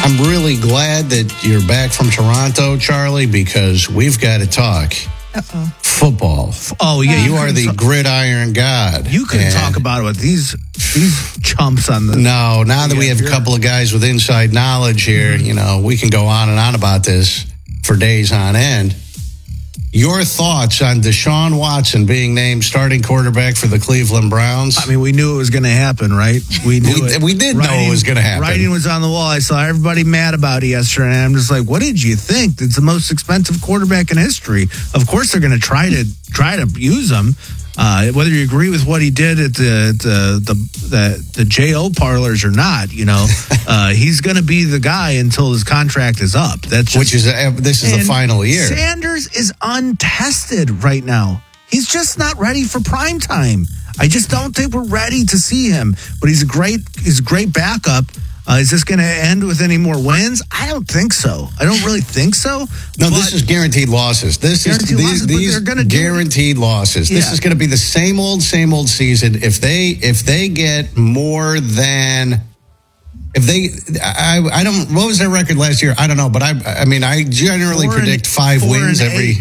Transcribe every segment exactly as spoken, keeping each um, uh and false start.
I'm really glad that you're back from Toronto, Charlie, because we've got to talk Uh-oh. football. Oh, yeah. You are the talk- gridiron god. You can talk about it with these these chumps on the... No, now that we have a couple of guys with inside knowledge here, mm-hmm. you know, we can go on and on about this for days on end. Your thoughts on Deshaun Watson being named starting quarterback for the Cleveland Browns? I mean, we knew it was going to happen, right? We knew we, it. We did writing, know it was going to happen. Writing was on the wall. I saw everybody mad about it yesterday, and I'm just like, what did you think? It's the most expensive quarterback in history. Of course they're going to try to try to use him. Uh, whether you agree with what he did at the the the, the, the J O parlors or not, you know, uh, he's going to be the guy until his contract is up. That's just, which is uh, this is the final year. Sanders is untested right now. He's just not ready for prime time. I just don't think we're ready to see him. But he's a great he's a great backup. Uh, is this going to end with any more wins? I don't think so. I don't really think so. No, this is guaranteed losses. This is these, losses, these guaranteed losses. Yeah. This is going to be the same old, same old season. If they if they get more than if they, I I don't. What was their record last year? I don't know, but I I mean I generally four predict and, five wins every.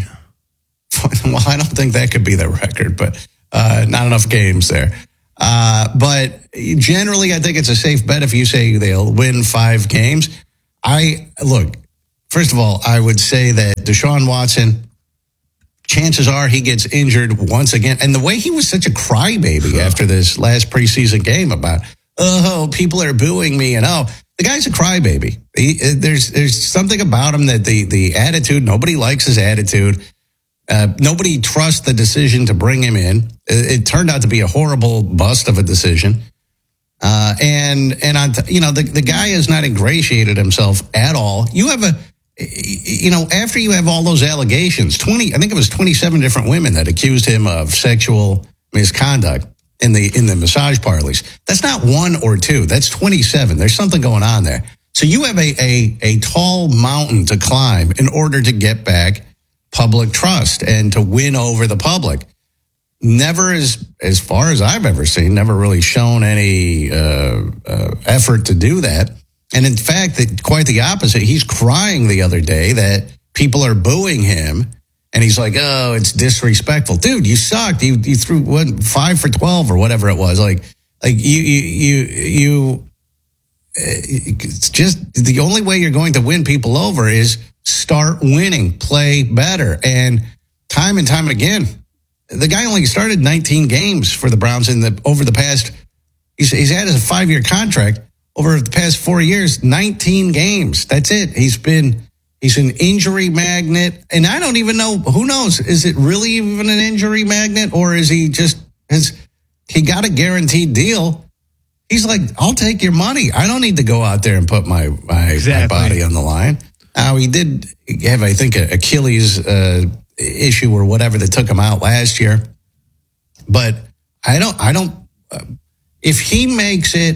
Well, I don't think that could be their record, but uh, not enough games there. Uh, but generally, I think it's a safe bet if you say they'll win five games. I look, first of all, I would say that Deshaun Watson, chances are he gets injured once again. And the way he was such a crybaby after this last preseason game about, oh, people are booing me. And oh, the guy's a crybaby. He, there's there's something about him that the, the attitude, nobody likes his attitude. Uh, nobody trusts the decision to bring him in. It, it turned out to be a horrible bust of a decision. Uh, and, and on t- you know, the, the guy has not ingratiated himself at all. You have a, you know, after you have all those allegations, twenty, I think it was twenty-seven different women that accused him of sexual misconduct in the, in the massage parlors. That's not one or two. That's twenty-seven. There's something going on there. So you have a, a, a tall mountain to climb in order to get back public trust and to win over the public. Never, as as far as I've ever seen, never really shown any uh, uh, effort to do that. And in fact, that quite the opposite. He's crying the other day that people are booing him, and he's like, "Oh, it's disrespectful, dude. You sucked. You you threw what five for twelve or whatever it was. Like like you you you you. It's just the only way you're going to win people over is start winning, play better. And time and time again, the guy only started nineteen games for the Browns in the over the past, he's, he's had a five-year contract over the past four years, nineteen games. That's it. He's been, he's an injury magnet. And I don't even know, who knows, is it really even an injury magnet, or is he just, has he got a guaranteed deal? He's like, I'll take your money. I don't need to go out there and put my, my, exactly. my body on the line. Now, he did have, I think, an Achilles uh, issue or whatever that took him out last year. But I don't, I don't, uh, if he makes it,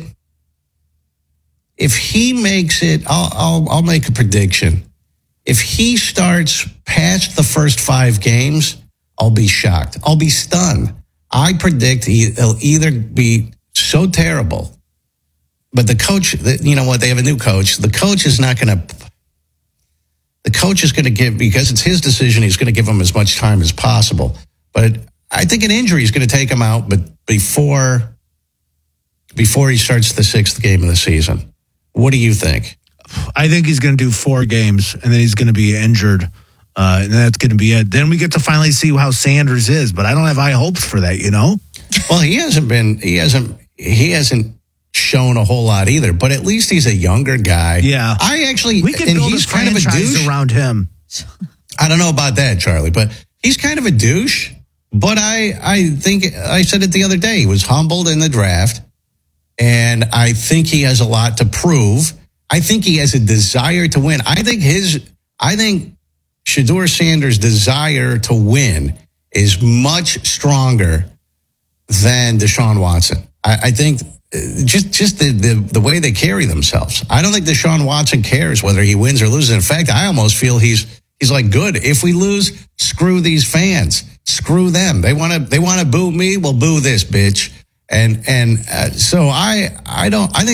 if he makes it, I'll, I'll, I'll make a prediction. If he starts past the first five games, I'll be shocked. I'll be stunned. I predict he, he'll either be so terrible, but the coach, you know what, they have a new coach. The coach is not going to, the coach is going to give, because it's his decision, he's going to give him as much time as possible. But I think an injury is going to take him out, but before, before he starts the sixth game of the season. What do you think? I think he's going to do four games, and then he's going to be injured, uh, and that's going to be it. Then we get to finally see how Sanders is, but I don't have high hopes for that, you know? Well, he hasn't been, he hasn't, he hasn't shown a whole lot either, but at least he's a younger guy. Yeah. I actually, we can and build he's a kind of a douche around him. I don't know about that, Charlie, but he's kind of a douche. But I, I think I said it the other day. He was humbled in the draft, and I think he has a lot to prove. I think he has a desire to win. I think his, I think Shedeur Sanders' desire to win is much stronger than Deshaun Watson. I, I think just just the, the the way they carry themselves. I don't think Deshaun Watson cares whether he wins or loses. In fact, I almost feel he's he's like, good. If we lose, screw these fans. Screw them. They want to they want to boo me. Well, boo this bitch. And and uh, so I I don't I think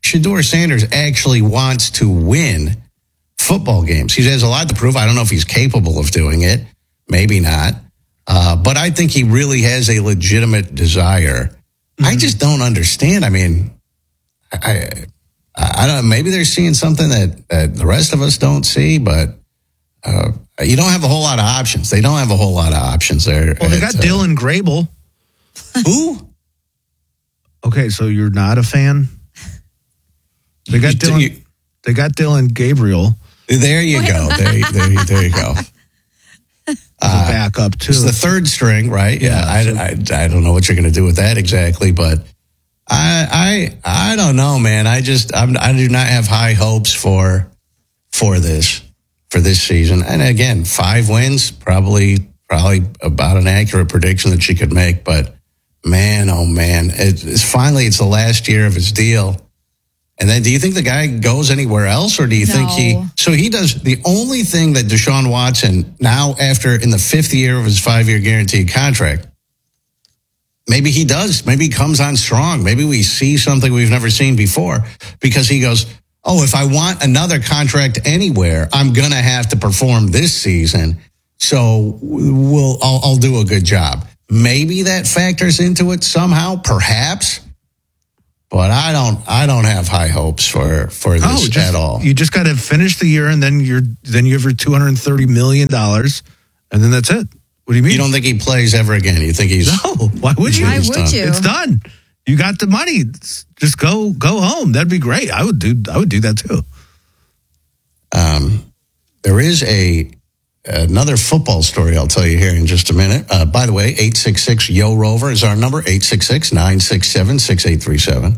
Shedeur Sanders actually wants to win football games. He has a lot to prove. I don't know if he's capable of doing it. Maybe not. Uh, but I think he really has a legitimate desire. Mm-hmm. I just don't understand. I mean, I, I don't know. Maybe they're seeing something that, that the rest of us don't see, but uh, you don't have a whole lot of options. They don't have a whole lot of options there. Well, they got uh, Dylan Grable. Who? Okay, so you're not a fan? They got Dylan. You, they got Dylan Gabriel. There you go. There, there, there you go. Uh, back up too. It's the third string, right? Yeah. yeah I, I, I don't know what you're going to do with that exactly, but I I I don't know, man. I just I'm, I do not have high hopes for for this for this season. And again, five wins, probably probably about an accurate prediction that she could make. But man, oh man, it, it's finally it's the last year of his deal. And then, do you think the guy goes anywhere else, or do you no. think he? So he does the only thing that Deshaun Watson now, after in the fifth year of his five-year guaranteed contract, maybe he does. Maybe he comes on strong. Maybe we see something we've never seen before because he goes, "Oh, if I want another contract anywhere, I'm gonna have to perform this season. So we'll I'll, I'll do a good job." Maybe that factors into it somehow, perhaps. But I don't, I don't have high hopes for, for this oh, just, at all. You just got to finish the year, and then you're then you have your two hundred and thirty million dollars, and then that's it. What do you mean? You don't think he plays ever again? You think he's no? Why would you? Why would done? you? It's done. You got the money. Just go go home. That'd be great. I would do. I would do that too. Um, there is a another football story I'll tell you here in just a minute. Uh, by the way, eight six six Yo Rover is our number. eight six six, nine six seven, six eight three seven.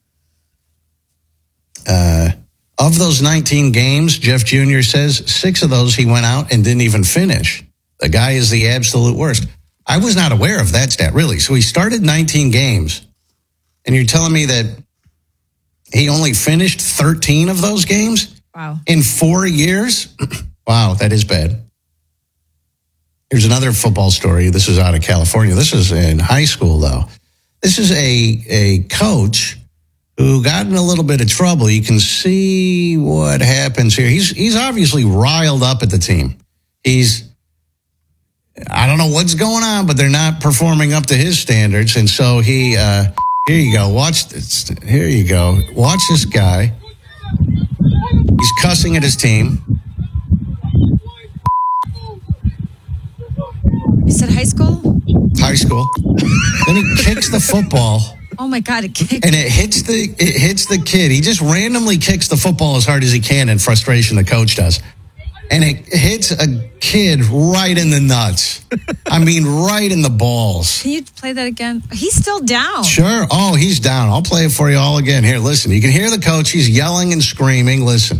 Uh, of those nineteen games, Jeff Junior says six of those he went out and didn't even finish. The guy is the absolute worst. I was not aware of that stat, really. So he started nineteen games, and you're telling me that he only finished thirteen of those games? Wow. In four years? Wow, that is bad. Here's another football story. This is out of California. This is in high school, though. This is a, a coach who got in a little bit of trouble. You can see what happens here. He's he's obviously riled up at the team. He's, I don't know what's going on, but they're not performing up to his standards. And so he, uh, here you go. Watch this. Here you go. Watch this guy. He's cussing at his team. You said high school? High school. Then he kicks the football. Oh my God! It kicked. And it hits the it hits the kid. He just randomly kicks the football as hard as he can in frustration. The coach does, and it hits a kid right in the nuts. I mean, right in the balls. Can you play that again? He's still down. Sure. Oh, he's down. I'll play it for you all again. Here, listen. You can hear the coach. He's yelling and screaming. Listen.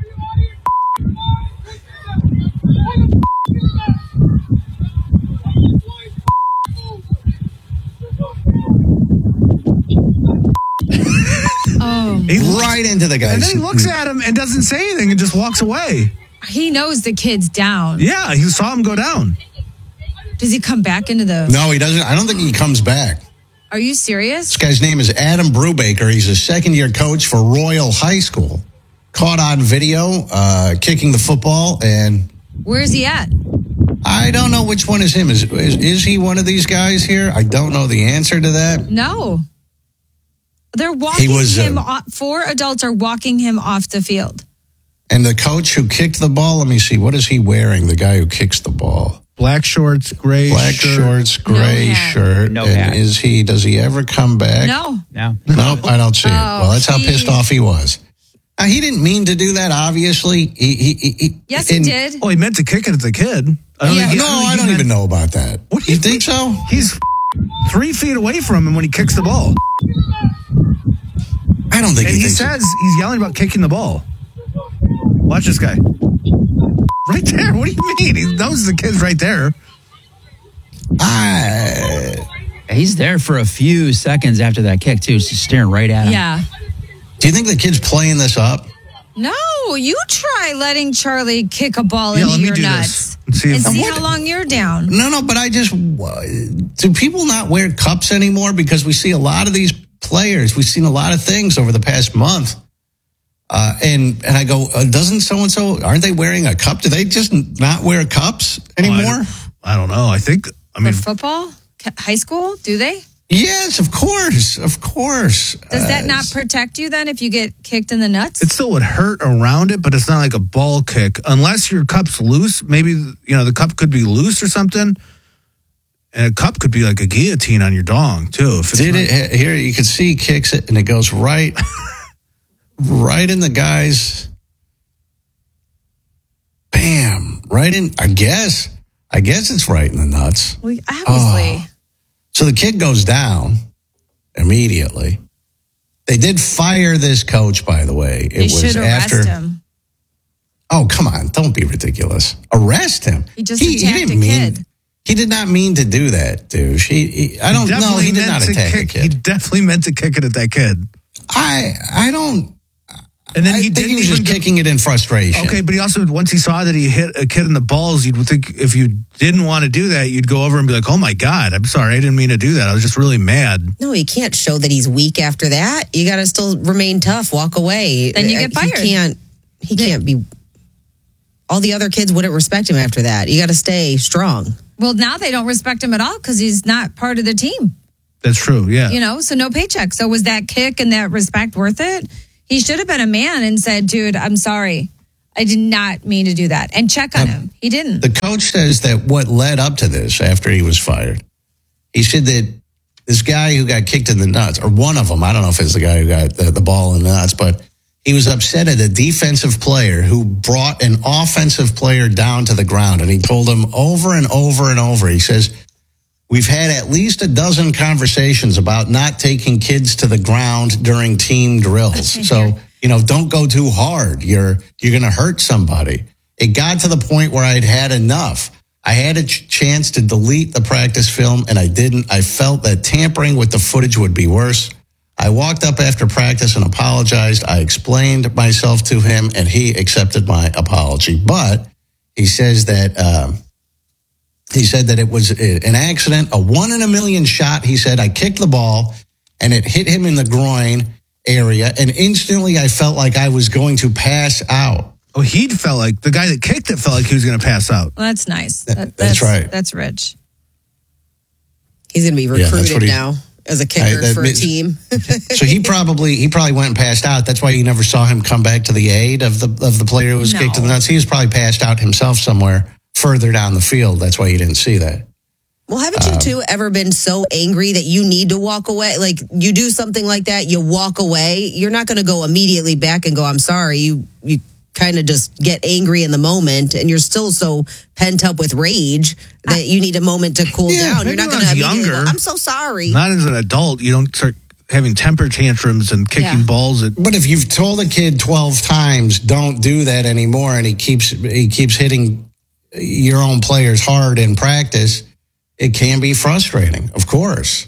Oh, he right into the guy. And then he looks at him and doesn't say anything and just walks away. He knows the kid's down. Yeah, he saw him go down. Does he come back into the... No, he doesn't. I don't think he comes back. Are you serious? This guy's name is Adam Brubaker. He's a second-year coach for Royal High School. Caught on video, uh, kicking the football, and... Where is he at? I don't know which one is him. Is, is is he one of these guys here? I don't know the answer to that. No. They're walking was, him uh, off. Four adults are walking him off the field. And the coach who kicked the ball, let me see, what is he wearing, the guy who kicks the ball? Black shorts, gray Black shirt. shorts, gray no shirt. No and hat. is he, does he ever come back? No. No. Nope, I don't see oh, it. Well, that's how geez. pissed off he was. Now, he didn't mean to do that, obviously. He, he, he, yes, he in, did. Oh, he meant to kick it at the kid. I don't Yeah. think he, No, I don't, think I he don't meant, even know about that. What do you you think so? He's three feet away from him when he kicks the ball. I don't think And he, he thinks says he's yelling about kicking the ball. Watch this guy. Right there. What do you mean? He knows the kid's right there. I, He's there for a few seconds after that kick, too. Just staring right at him. Yeah. do you think the kid's playing this up? No, you try letting Charlie kick a ball Yeah, into let me your do nuts. this. And see, And if see What? how long you're down. No, no, but I just, do people not wear cups anymore? Because we see a lot of these players. We've seen a lot of things over the past month. Uh, and and I go, uh, doesn't so-and-so, aren't they wearing a cup? Do they just not wear cups anymore? Oh, I, I don't know. I think, I mean. For football? High school? Do they? Yes, of course. Of course. Does that uh, not protect you then if you get kicked in the nuts? It still would hurt around it, but it's not like a ball kick. Unless your cup's loose. Maybe, you know, the cup could be loose or something. And a cup could be like a guillotine on your dong, too. If it's Did not- it, here, you can see he kicks it, and it goes right... Right in the guy's, bam, right in, I guess, I guess it's right in the nuts. Well, obviously. Oh. So the kid goes down immediately. They did fire this coach, by the way. It they was should arrest after, him. Oh, come on, don't be ridiculous. Arrest him. He just he, attacked he didn't a mean, kid. He did not mean to do that, dude. He, he, I don't know. He did not attack kick, a kid. He definitely meant to kick it at that kid. I, I don't. And then I he think didn't he was just even kicking it in frustration. Okay, but he also, once he saw that he hit a kid in the balls, you'd think if you didn't want to do that, you'd go over and be like, oh my God, I'm sorry, I didn't mean to do that. I was just really mad. No, he can't show that he's weak after that. You got to still remain tough, walk away. Then you get fired. He can't, he can't be, all the other kids wouldn't respect him after that. You got to stay strong. Well, now they don't respect him at all because he's not part of the team. That's true, yeah. You know, so no paycheck. So was that kick and that respect worth it? He should have been a man and said, dude, I'm sorry. I did not mean to do that. And check on um, him. He didn't. The coach says that what led up to this after he was fired, he said that this guy who got kicked in the nuts, or one of them, I don't know if it's the guy who got the, the ball in the nuts, but he was upset at a defensive player who brought an offensive player down to the ground. And he told him over and over and over, he says, we've had at least a dozen conversations about not taking kids to the ground during team drills. So, you know, don't go too hard. You're you're going to hurt somebody. It got to the point where I'd had enough. I had a ch- chance to delete the practice film, and I didn't. I felt that tampering with the footage would be worse. I walked up after practice and apologized. I explained myself to him, and he accepted my apology. But he says that... Uh, He said that it was an accident, a one in a million shot. He said, I kicked the ball and it hit him in the groin area. And instantly I felt like I was going to pass out. Oh, he felt like, the guy that kicked it felt like he was going to pass out. Well, that's nice. That, that, that's, that's right. That's rich. He's going to be recruited yeah, he, now as a kicker I, that, for a team. So he probably he probably went and passed out. That's why you never saw him come back to the aid of the of the player who was no. kicked in the nuts. He was probably passed out himself somewhere further down the field. That's why you didn't see that. Well, haven't you um, two ever been so angry that you need to walk away? Like you do something like that, you walk away. You're not going to go immediately back and go, I'm sorry. You you kind of just get angry in the moment, and you're still so pent up with rage that you need a moment to cool yeah, down. You're not going to younger. Go, I'm so sorry. Not as an adult, you don't start having temper tantrums and kicking yeah. balls at. But if you've told a kid twelve times, don't do that anymore, and he keeps he keeps hitting your own players hard in practice, it can be frustrating, of course.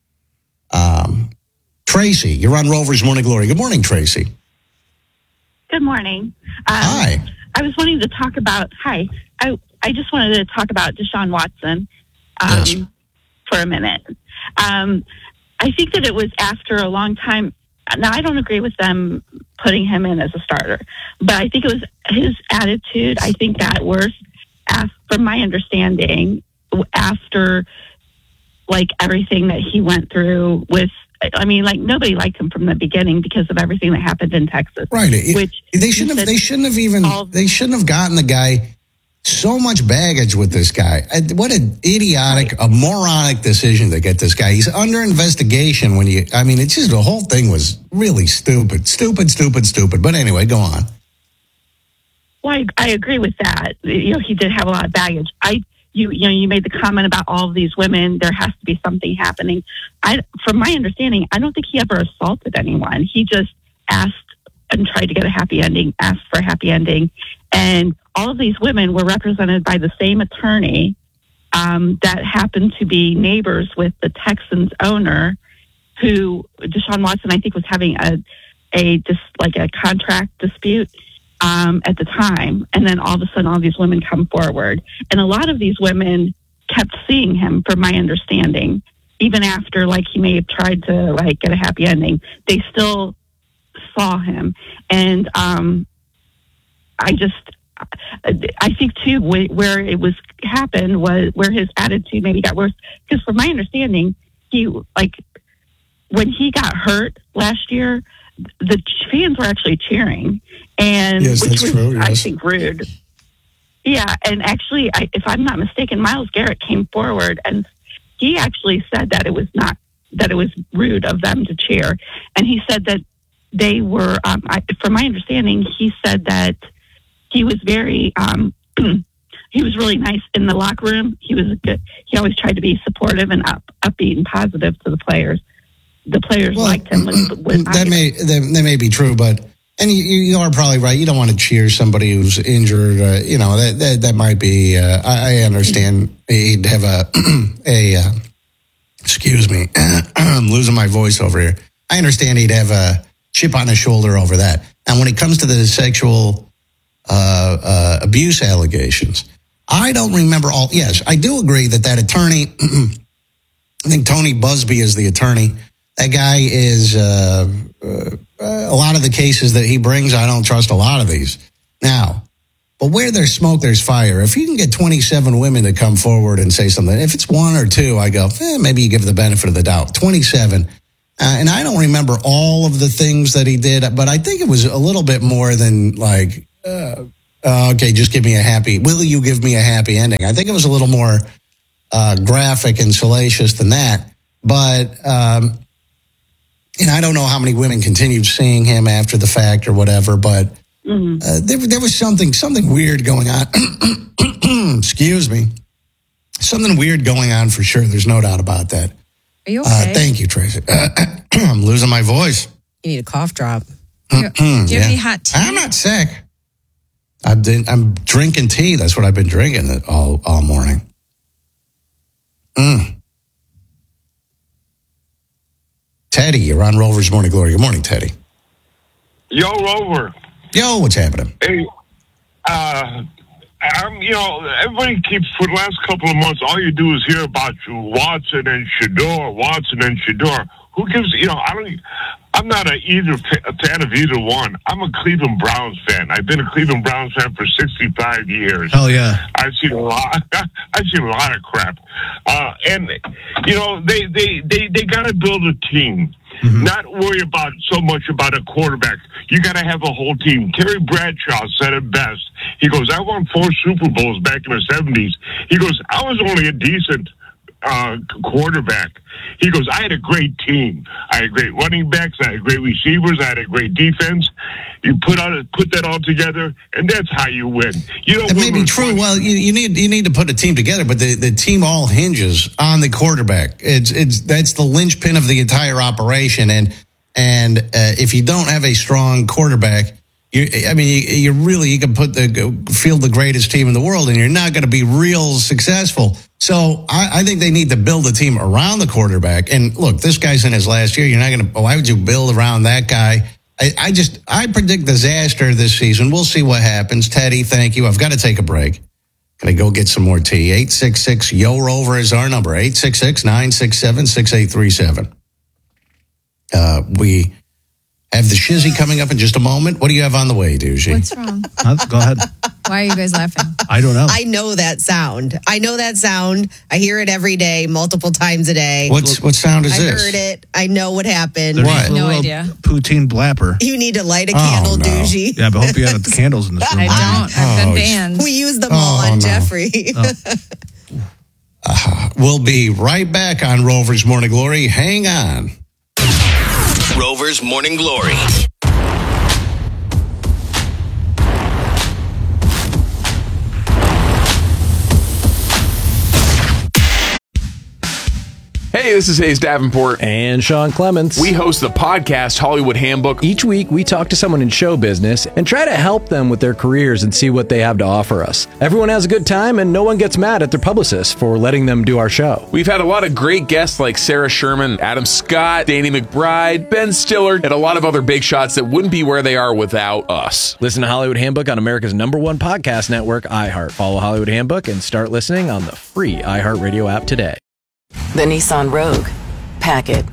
Um, Tracy, you're on Rover's Morning Glory. Good morning, Tracy. Good morning. Um, hi. I was wanting to talk about, hi, I, I just wanted to talk about Deshaun Watson um, yes. for a minute. Um, I think that it was after a long time. Now, I don't agree with them putting him in as a starter, but I think it was his attitude. I think got worse. After, from my understanding, after like everything that he went through with, I mean, like nobody liked him from the beginning because of everything that happened in Texas. Right. Which they shouldn't have. They shouldn't have even. They shouldn't have gotten the guy. So much baggage with this guy. What an idiotic, a moronic decision to get this guy. He's under investigation. When you, I mean, it's just the whole thing was really stupid, stupid, stupid, stupid. But anyway, go on. Well, I, I agree with that. You know, he did have a lot of baggage. I, you, you know, you made the comment about all of these women. There has to be something happening. I, from my understanding, I don't think he ever assaulted anyone. He just asked and tried to get a happy ending, asked for a happy ending. And all of these women were represented by the same attorney um, that happened to be neighbors with the Texans owner, who Deshaun Watson, I think, was having a, a dis, like a contract dispute. Um, at the time, and then all of a sudden all these women come forward, and a lot of these women kept seeing him, from my understanding, even after like he may have tried to like get a happy ending, they still saw him. And um, I just, I think too, where it was happened was where his attitude maybe got worse. Because from my understanding, he like when he got hurt last year, the fans were actually cheering, and yes, which that's was, true, yes. I think, rude. Yeah, and actually, I, if I'm not mistaken, Myles Garrett came forward and he actually said that it was not that it was rude of them to cheer, and he said that they were. Um, I, from my understanding, he said that he was very. Um, he was really nice in the locker room. He was a good. He always tried to be supportive and up, upbeat and positive to the players. The players well, liked him. When, when that I, may that, that may be true, but and you, you are probably right. You don't want to cheer somebody who's injured. Uh, you know that that, that might be. Uh, I, I understand he'd have a a. Uh, excuse me, I'm losing my voice over here. I understand he'd have a chip on his shoulder over that. And when it comes to the sexual uh, uh, abuse allegations, I don't remember all. Yes, I do agree that that attorney. I think Tony Busby is the attorney. That guy is, uh, uh, a lot of the cases that he brings, I don't trust a lot of these. Now, but where there's smoke, there's fire. If you can get twenty-seven women to come forward and say something, if it's one or two, I go, eh, maybe you give the benefit of the doubt. twenty-seven. Uh, and I don't remember all of the things that he did, but I think it was a little bit more than like, uh, uh, okay, just give me a happy, will you give me a happy ending? I think it was a little more uh, graphic and salacious than that. But, um, and I don't know how many women continued seeing him after the fact or whatever, but mm-hmm. uh, there, there was something something weird going on. Excuse me. Something weird going on for sure. There's no doubt about that. Are you okay? Uh, thank you, Tracy. I'm losing my voice. You need a cough drop. Do you have yeah. any hot tea? I'm not sick. I've been, I'm drinking tea. That's what I've been drinking all, all morning. Mm. Teddy, you're on Rover's Morning Glory. Good morning, Teddy. Yo, Rover. Yo, what's happening? Hey, uh, I'm, you know, everybody keeps, for the last couple of months, all you do is hear about you, Watson and Shedeur, Watson and Shedeur. Who gives, you know, I don't, I'm not a either a fan of either one. I'm a Cleveland Browns fan. I've been a Cleveland Browns fan for sixty-five years. Hell yeah. I've seen a lot, I've seen a lot of crap. Uh, and, you know, they, they, they, they got to build a team. Mm-hmm. Not worry about so much about a quarterback. You got to have a whole team. Terry Bradshaw said it best. He goes, I won four Super Bowls back in the seventies. He goes, I was only a decent uh, quarterback. He goes, I had a great team. I had great running backs. I had great receivers. I had a great defense. You put out put that all together, and that's how you win. You don't. That may be true. Funny. Well, you, you need you need to put a team together, but the, the team all hinges on the quarterback. It's it's that's the linchpin of the entire operation, and and uh, if you don't have a strong quarterback, you I mean you, you really you can put the field the greatest team in the world, and you're not going to be real successful. So I, I think they need to build a team around the quarterback. And look, this guy's in his last year. You're not going to. Why would you build around that guy? I, I just, I predict disaster this season. We'll see what happens. Teddy, thank you. I've got to take a break. Can I go get some more tea? eight six six, Y O Rover is our number. eight six six, nine six seven, six eight three seven. Uh, we have the shizzy coming up in just a moment. What do you have on the way, Doogie? What's wrong? Uh, go ahead. Why are you guys laughing? I don't know. I know that sound. I know that sound. I hear it every day, multiple times a day. What's What sound is I this? I heard it. I know what happened. There's what? No idea. Poutine blapper. You need to light a Oh, candle, no. Doogie. Yeah, but I hope you have the candles in this room. I don't. I've Oh, been banned. We use them Oh, all on no. Jeffrey. Oh. Uh, we'll be right back on Rover's Morning Glory. Hang on. Rover's Morning Glory. Hey, this is Hayes Davenport. And Sean Clements. We host the podcast Hollywood Handbook. Each week, we talk to someone in show business and try to help them with their careers and see what they have to offer us. Everyone has a good time, and no one gets mad at their publicist for letting them do our show. We've had a lot of great guests like Sarah Sherman, Adam Scott, Danny McBride, Ben Stiller, and a lot of other big shots that wouldn't be where they are without us. Listen to Hollywood Handbook on America's number one podcast network, iHeart. Follow Hollywood Handbook and start listening on the free iHeartRadio app today. The Nissan Rogue. Pack it.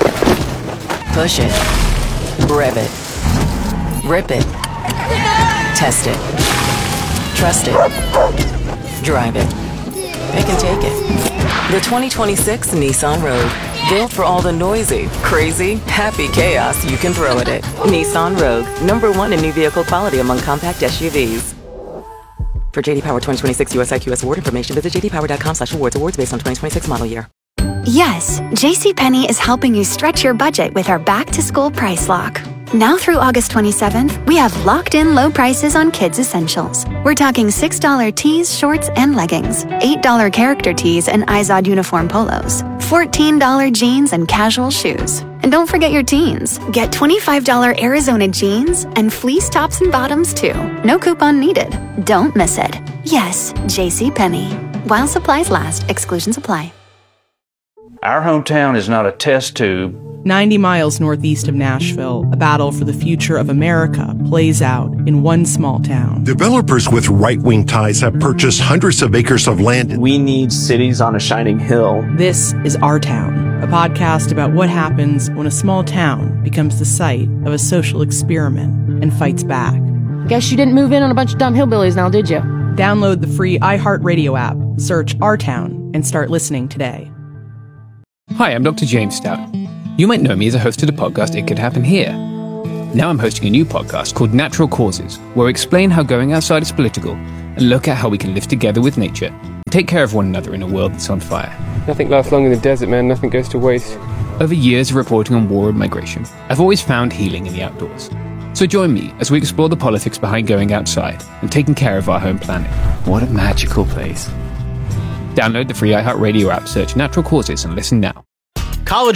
Push it. Rev it. Rip it. Test it. Trust it. Drive it. Pick and take it. The twenty twenty-six Nissan Rogue. Built for all the noisy, crazy, happy chaos you can throw at it. Nissan Rogue. Number one in new vehicle quality among compact S U Vs. For J D Power twenty twenty-six U S I Q S award information, visit jdpower.com slash awards. Awards based on twenty twenty-six model year. Yes, JCPenney is helping you stretch your budget with our back-to-school price lock. Now through August twenty-seventh, we have locked-in low prices on kids' essentials. We're talking six dollars tees, shorts, and leggings, eight dollars character tees and Izod uniform polos, fourteen dollars jeans and casual shoes. And don't forget your teens. Get twenty-five dollars Arizona jeans and fleece tops and bottoms too. No coupon needed. Don't miss it. Yes, JCPenney. While supplies last, exclusions apply. Our hometown is not a test tube. ninety miles northeast of Nashville, a battle for the future of America plays out in one small town. Developers with right-wing ties have purchased hundreds of acres of land. We need cities on a shining hill. This is Our Town, a podcast about what happens when a small town becomes the site of a social experiment and fights back. Guess you didn't move in on a bunch of dumb hillbillies now, did you? Download the free iHeartRadio app, search Our Town, and start listening today. Hi, I'm Doctor James Stout. You might know me as a host of the podcast It Could Happen Here. Now I'm hosting a new podcast called Natural Causes, where I explain how going outside is political and look at how we can live together with nature and take care of one another in a world that's on fire. Nothing lasts long in the desert, man. Nothing goes to waste. Over years of reporting on war and migration, I've always found healing in the outdoors. So join me as we explore the politics behind going outside and taking care of our home planet. What a magical place. Download the free iHeartRadio app, search Natural Causes, and listen now. College